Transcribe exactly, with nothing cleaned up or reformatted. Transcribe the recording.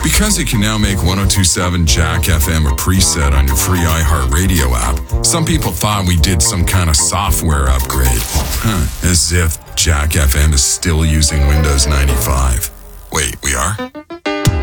Because it can now make one oh two point seven Jack F M a preset on your free iHeartRadio app, some people thought we did some kind of software upgrade. Huh, as if Jack F M is still using Windows ninety-five. Wait, we are?